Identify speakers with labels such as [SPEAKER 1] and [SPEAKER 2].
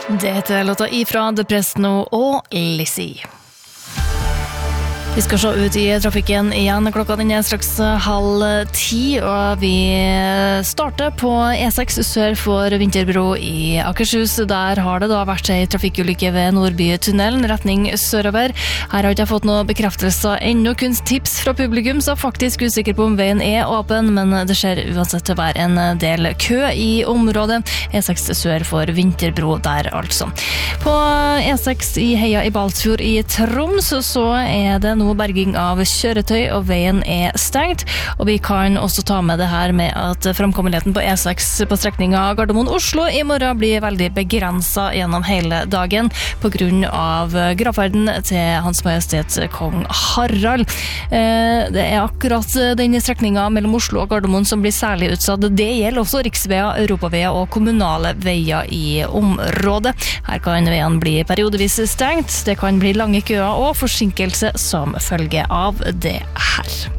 [SPEAKER 1] Det heter låta ifra The Presno og Lizzie. Vi skal se ut i trafikken igjen. Klokka den er straks 9:30, og vi starter på E6 sør for Vinterbro i Akershus. Der har det da vært en trafikkulykke ved Nordbytunnelen, retning sørover. Her har ikke jeg fått noen bekreftelser ennå, kun tips fra publikum, så faktisk usikker på om veien er åpen, men det ser uansett til å være en del kø i området. E6 sør for Vinterbro der altså. På E6 i Heia i Balsfjord i Troms så er det nå berging av kjøretøy, og veien er stengt. Og vi kan også ta med det her med at framkommeligheten på E6 på strekningen Gardermoen-Oslo i morgen blir veldig begrenset gjennom hele dagen på grunn av gravferden til Hans Majestet Kong Harald. Det er akkurat denne strekningen mellom Oslo og Gardermoen som blir særlig utsatt. Det gjelder også riksveier, europaveier og kommunale veier i området. Her kan veien bli periodevis stengt. Det kan bli lange køer og forsinkelse som følge av det her.